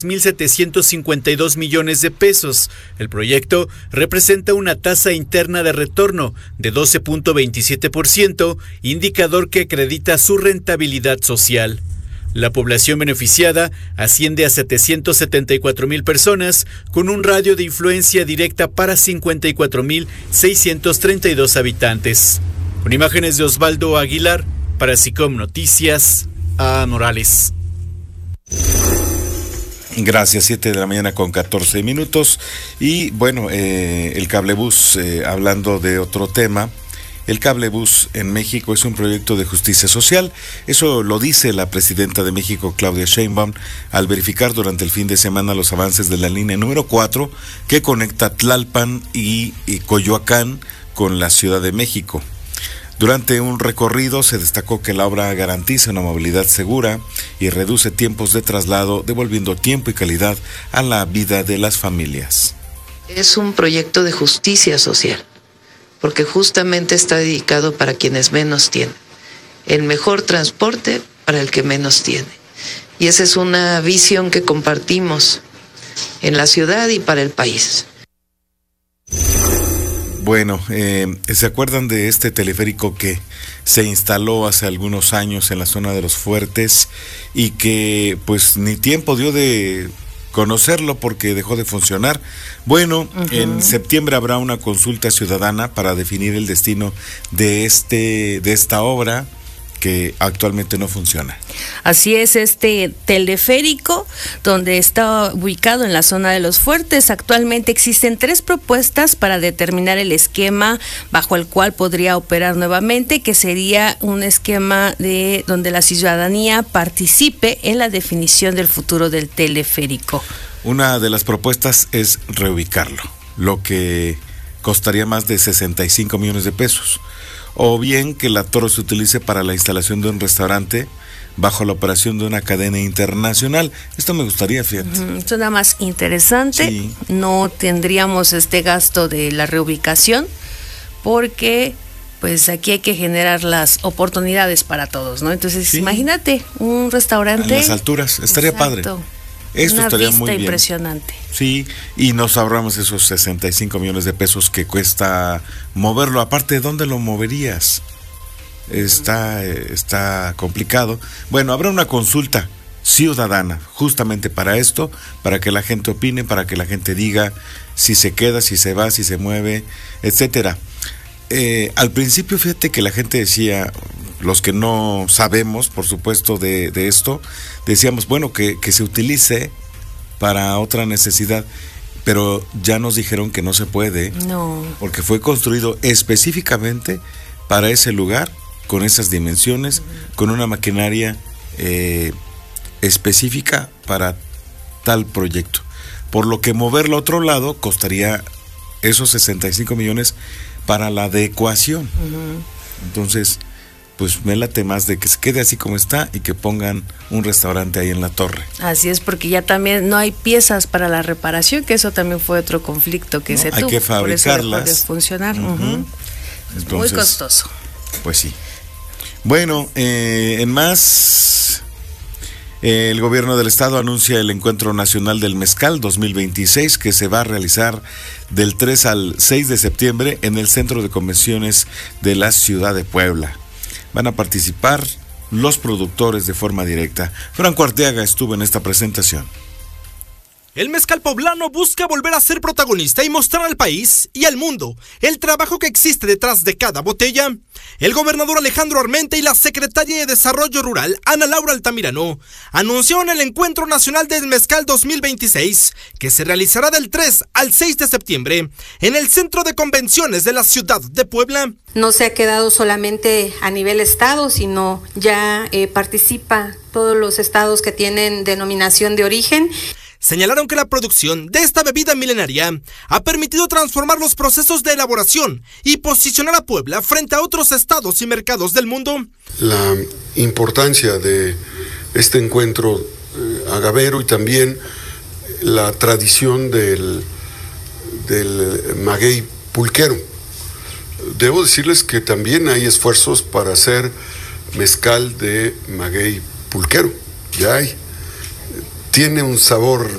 1.752 millones de pesos. El proyecto representa una tasa interna de retorno de 12.27%, indicador que acredita su rentabilidad social. La población beneficiada asciende a 774,000 personas, con un radio de influencia directa para 54,632 habitantes. Con imágenes de Osvaldo Aguilar, para SICOM Noticias, A. Morales. Gracias, 7:14 a.m. Y bueno, el cablebús, hablando de otro tema, el cablebús en México es un proyecto de justicia social. Eso lo dice la presidenta de México, Claudia Sheinbaum, al verificar durante el fin de semana los avances de la línea número 4 que conecta Tlalpan y Coyoacán con la Ciudad de México. Durante un recorrido se destacó que la obra garantiza una movilidad segura y reduce tiempos de traslado, devolviendo tiempo y calidad a la vida de las familias. Es un proyecto de justicia social, porque justamente está dedicado para quienes menos tienen. El mejor transporte para el que menos tiene. Y esa es una visión que compartimos en la ciudad y para el país. Bueno, ¿se acuerdan de este teleférico que se instaló hace algunos años en la zona de Los Fuertes y que pues ni tiempo dio de conocerlo porque dejó de funcionar? Bueno, en septiembre habrá una consulta ciudadana para definir el destino de esta obra que actualmente no funciona. Así es, este teleférico, donde está ubicado en la zona de Los Fuertes, actualmente existen 3 propuestas para determinar el esquema bajo el cual podría operar nuevamente, que sería un esquema de donde la ciudadanía participe en la definición del futuro del teleférico. Una de las propuestas es reubicarlo, lo que costaría más de 65 millones de pesos. O bien que la torre se utilice para la instalación de un restaurante bajo la operación de una cadena internacional. Esto me gustaría, fíjate. Suena más interesante. Sí. No tendríamos este gasto de la reubicación, porque pues aquí hay que generar las oportunidades para todos, ¿no? Entonces, sí, imagínate un restaurante en las alturas, estaría padre. Esto una estaría vista muy bien. Impresionante. Sí, y nos ahorramos esos 65 millones de pesos que cuesta moverlo. Aparte, ¿dónde lo moverías? Está complicado. Bueno, habrá una consulta ciudadana justamente para esto, para que la gente opine, para que la gente diga si se queda, si se va, si se mueve, etcétera. Al principio, fíjate que la gente decía, los que no sabemos, por supuesto, de esto, decíamos, bueno, que se utilice para otra necesidad, pero ya nos dijeron que no se puede, no, porque fue construido específicamente para ese lugar, con esas dimensiones, con una maquinaria específica para tal proyecto, por lo que moverlo a otro lado costaría esos 65 millones para la adecuación. Entonces, pues me late más de que se quede así como está y que pongan un restaurante ahí en la torre. Así es, porque ya también no hay piezas para la reparación, que eso también fue otro conflicto que se tuvo. Hay que fabricarlas. Por eso dejó de funcionar. Entonces, muy costoso. Pues sí. Bueno, en más, el gobierno del estado anuncia el Encuentro Nacional del Mezcal 2026, que se va a realizar del 3 al 6 de septiembre en el Centro de Convenciones de la Ciudad de Puebla. Van a participar los productores de forma directa. Franco Arteaga estuvo en esta presentación. El mezcal poblano busca volver a ser protagonista y mostrar al país y al mundo el trabajo que existe detrás de cada botella. El gobernador Alejandro Armenta y la secretaria de Desarrollo Rural, Ana Laura Altamirano, anunciaron el Encuentro Nacional del Mezcal 2026, que se realizará del 3 al 6 de septiembre en el Centro de Convenciones de la Ciudad de Puebla. No se ha quedado solamente a nivel estado, sino ya participa todos los estados que tienen denominación de origen. Señalaron que la producción de esta bebida milenaria ha permitido transformar los procesos de elaboración y posicionar a Puebla frente a otros estados y mercados del mundo. La importancia de este encuentro agavero y también la tradición del maguey pulquero. Debo decirles que también hay esfuerzos para hacer mezcal de maguey pulquero. Ya hay. Tiene un sabor